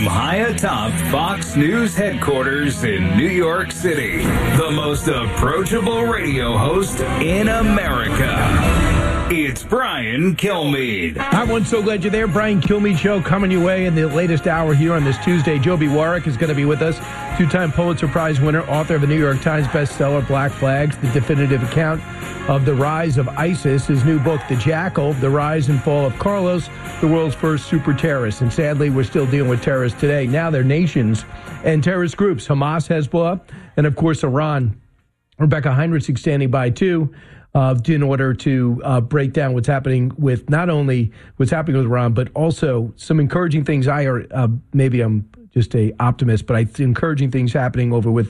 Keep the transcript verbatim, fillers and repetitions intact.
From high atop Fox News headquarters in New York City, the most approachable radio host in America. It's Brian Kilmeade. Hi, everyone. So glad you're there. Brian Kilmeade Show coming your way in the latest hour here on this Tuesday. Joby Warrick is going to be with us. Two-time Pulitzer Prize winner, author of the New York Times bestseller, Black Flags, the definitive account of the rise of ISIS. His new book, The Jackal, The Rise and Fall of Carlos, the world's first super terrorist. And sadly, we're still dealing with terrorists today. Now they're nations and terrorist groups, Hamas, Hezbollah, and of course, Iran. Rebecca Heinrichs standing by, too, uh, in order to uh, break down what's happening with not only what's happening with Iran, but also some encouraging things. I are, uh, maybe I'm just a optimist, but I see encouraging things happening over with